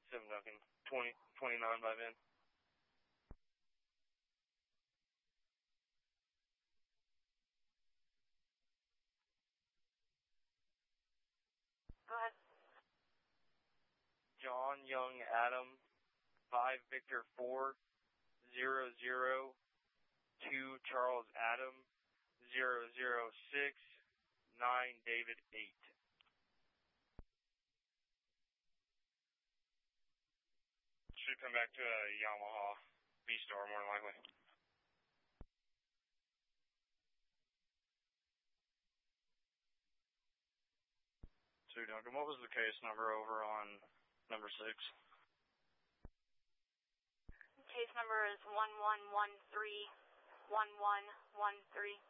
7 Duncan, 29 by VIN. Go ahead. John Young Adam, 5 Victor 4, 002 Charles Adam, 006 9 David 8. Should come back to a Yamaha V-Star more than likely. 2 Duncan, what was the case number over on number 6? Case number is 11131113.